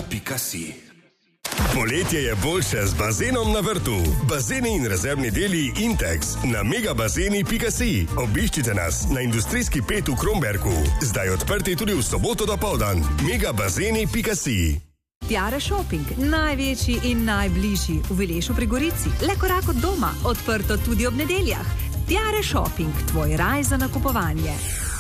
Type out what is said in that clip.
Megabazen.si. Poletje je boljše z bazenom na vrtu. Bazeni in rezervni deli Intex na Megabazeni.si. Obiščite nas na Industrijski 5 v Kromberku. Zdaj odprti tudi v soboto dopoldan. Megabazeni.si. Tiare Shopping, največji in najbližji v Vilešu pri Gorici. Le korak od doma, odprto tudi ob nedeljah. Tiare Shopping, tvoj raj za nakupovanje.